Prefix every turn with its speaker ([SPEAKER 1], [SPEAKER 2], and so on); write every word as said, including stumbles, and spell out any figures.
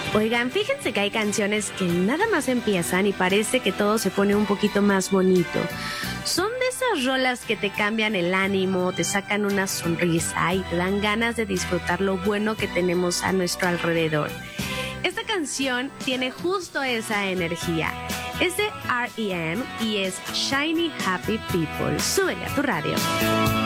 [SPEAKER 1] Oigan, fíjense que hay canciones que nada más empiezan y parece que todo se pone un poquito más bonito. Son de esas rolas que te cambian el ánimo, te sacan una sonrisa y te dan ganas de disfrutar lo bueno que tenemos a nuestro alrededor. Esta canción tiene justo esa energía. Es de R E M y es Shiny Happy People. Súbele a tu radio.